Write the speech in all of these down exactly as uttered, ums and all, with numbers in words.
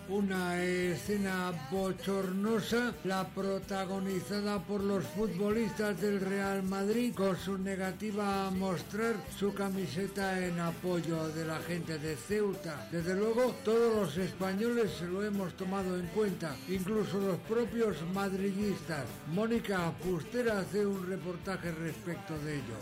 Una escena bochornosa, la protagonizada por los futbolistas del Real Madrid con su negativa a mostrar su camiseta en apoyo de la gente de Ceuta. Desde luego, todos los españoles se lo hemos tomado en cuenta, incluso los propios madridistas. Mónica Fustera hace un reportaje respecto de ello.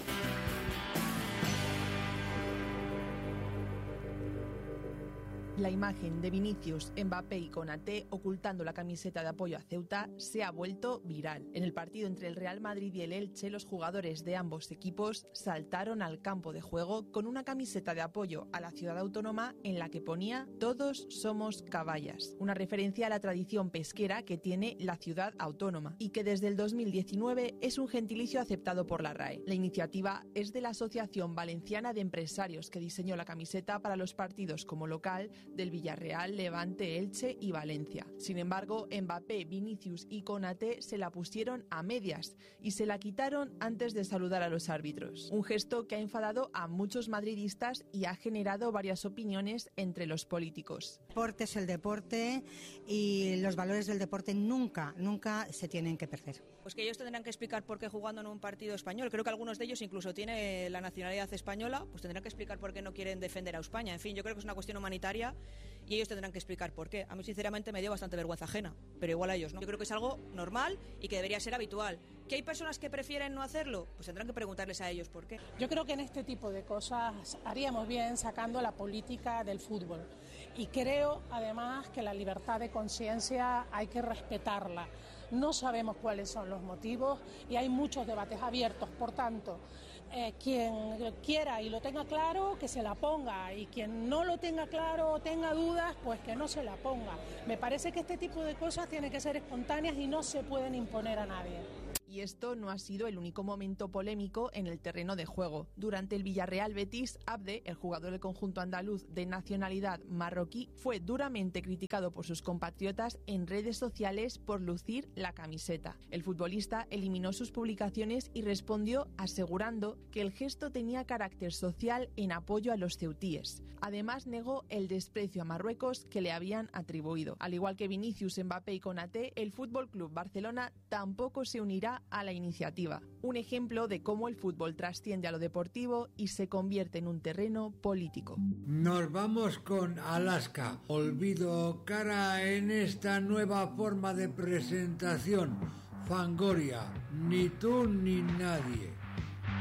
La imagen de Vinicius, Mbappé y Konaté ocultando la camiseta de apoyo a Ceuta se ha vuelto viral. En el partido entre el Real Madrid y el Elche, los jugadores de ambos equipos saltaron al campo de juego con una camiseta de apoyo a la ciudad autónoma en la que ponía "Todos somos caballas", una referencia a la tradición pesquera que tiene la ciudad autónoma y que desde el dos mil diecinueve es un gentilicio aceptado por la R A E. La iniciativa es de la Asociación Valenciana de Empresarios, que diseñó la camiseta para los partidos como local del Villarreal, Levante, Elche y Valencia. Sin embargo, Mbappé, Vinicius y Konaté se la pusieron a medias y se la quitaron antes de saludar a los árbitros. Un gesto que ha enfadado a muchos madridistas y ha generado varias opiniones entre los políticos. El deporte es el deporte y los valores del deporte nunca, nunca se tienen que perder. Pues que ellos tendrán que explicar por qué jugando en un partido español, creo que algunos de ellos incluso tienen la nacionalidad española, pues tendrán que explicar por qué no quieren defender a España. En fin, yo creo que es una cuestión humanitaria y ellos tendrán que explicar por qué. A mí sinceramente me dio bastante vergüenza ajena, pero igual a ellos no. Yo creo que es algo normal y que debería ser habitual. ¿Que hay personas que prefieren no hacerlo? Pues tendrán que preguntarles a ellos por qué. Yo creo que en este tipo de cosas haríamos bien sacando la política del fútbol. Y creo además que la libertad de conciencia hay que respetarla. No sabemos cuáles son los motivos y hay muchos debates abiertos, por tanto, eh, quien quiera y lo tenga claro, que se la ponga, y quien no lo tenga claro o tenga dudas, pues que no se la ponga. Me parece que este tipo de cosas tienen que ser espontáneas y no se pueden imponer a nadie. Y esto no ha sido el único momento polémico en el terreno de juego. Durante el Villarreal Betis, Abde, el jugador del conjunto andaluz de nacionalidad marroquí, fue duramente criticado por sus compatriotas en redes sociales por lucir la camiseta. El futbolista eliminó sus publicaciones y respondió asegurando que el gesto tenía carácter social en apoyo a los ceutíes. Además, negó el desprecio a Marruecos que le habían atribuido. Al igual que Vinicius, Mbappé y Konaté, el F C Barcelona tampoco se unirá a la iniciativa. Un ejemplo de cómo el fútbol trasciende a lo deportivo y se convierte en un terreno político. Nos vamos con Alaska. Olvido cara en esta nueva forma de presentación. Fangoria, ni tú ni nadie.